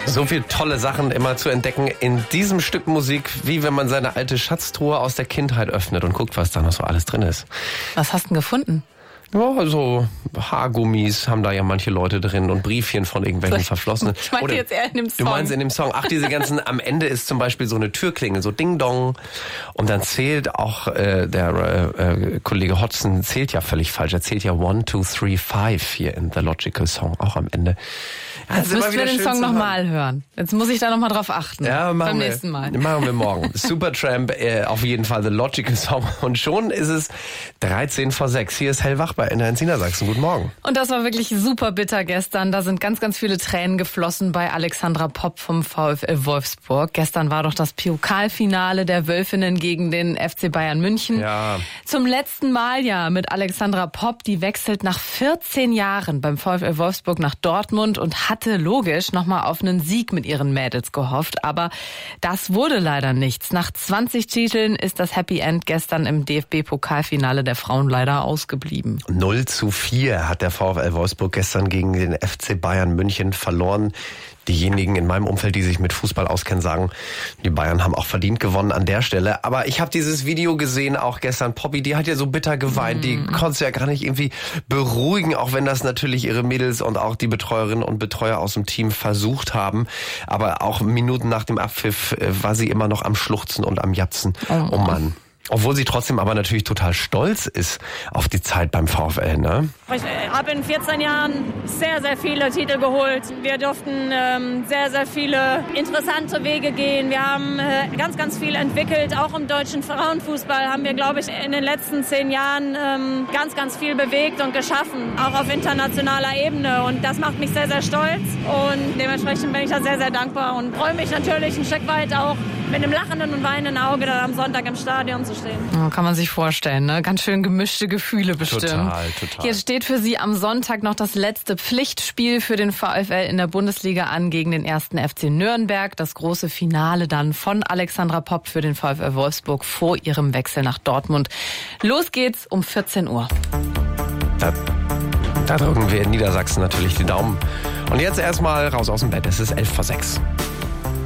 So viele tolle Sachen immer zu entdecken in diesem Stück Musik, wie wenn man seine alte Schatztruhe aus der Kindheit öffnet und guckt, was da noch so alles drin ist. Was hast du denn gefunden? Ja, so Haargummis haben da ja manche Leute drin und Briefchen von irgendwelchen Verflossenen. Ich meinte jetzt eher in dem Song. Du meinst in dem Song. Ach, diese ganzen, am Ende ist zum Beispiel so eine Türklingel, so Ding Dong. Und dann zählt auch der Kollege Hodgson zählt ja völlig falsch. Er zählt ja 1, 2, 3, 5 hier in The Logical Song, auch am Ende. Jetzt müssen wir den Song nochmal hören. Jetzt muss ich da nochmal drauf achten. Ja, beim nächsten Mal. Machen wir morgen. Supertramp, auf jeden Fall The Logical Song. Und schon ist es 13 vor 6. Hier ist Hellwach bei NDR Niedersachsen. Guten Morgen. Und das war wirklich super bitter gestern. Da sind ganz, ganz viele Tränen geflossen bei Alexandra Popp vom VfL Wolfsburg. Gestern war doch das Pokalfinale der Wölfinnen gegen den FC Bayern München. Ja. Zum letzten Mal ja mit Alexandra Popp. Die wechselt nach 14 Jahren beim VfL Wolfsburg nach Dortmund und hatte logisch nochmal auf einen Sieg mit ihren Mädels gehofft. Aber das wurde leider nichts. Nach 20 Titeln ist das Happy End gestern im DFB-Pokalfinale der Frauen leider ausgeblieben. 0:4 hat der VfL Wolfsburg gestern gegen den FC Bayern München verloren. Diejenigen in meinem Umfeld, die sich mit Fußball auskennen, sagen, die Bayern haben auch verdient gewonnen an der Stelle. Aber ich habe dieses Video gesehen, auch gestern. Poppy, die hat ja so bitter geweint. Die konnte ja gar nicht irgendwie beruhigen, auch wenn das natürlich ihre Mädels und auch die Betreuerinnen und Betreuer aus dem Team versucht haben. Aber auch Minuten nach dem Abpfiff war sie immer noch am Schluchzen und am Japsen. Oh Mann. Obwohl sie trotzdem aber natürlich total stolz ist auf die Zeit beim VfL, ne? Ich habe in 14 Jahren sehr, sehr viele Titel geholt. Wir durften sehr, sehr viele interessante Wege gehen. Wir haben ganz, ganz viel entwickelt. Auch im deutschen Frauenfußball haben wir, glaube ich, in den letzten 10 Jahren ganz, ganz viel bewegt und geschaffen. Auch auf internationaler Ebene. Und das macht mich sehr, sehr stolz. Und dementsprechend bin ich da sehr, sehr dankbar und freue mich natürlich ein Stück weit auch mit einem lachenden und weinenden Auge dann am Sonntag im Stadion zu stehen. Oh, kann man sich vorstellen, ne? Ganz schön gemischte Gefühle bestimmt. Total. Jetzt steht für Sie am Sonntag noch das letzte Pflichtspiel für den VfL in der Bundesliga an gegen den 1. FC Nürnberg. Das große Finale dann von Alexandra Popp für den VfL Wolfsburg vor ihrem Wechsel nach Dortmund. Los geht's um 14 Uhr. Da drücken wir in Niedersachsen natürlich die Daumen. Und jetzt erstmal raus aus dem Bett. Es ist 11 vor 6.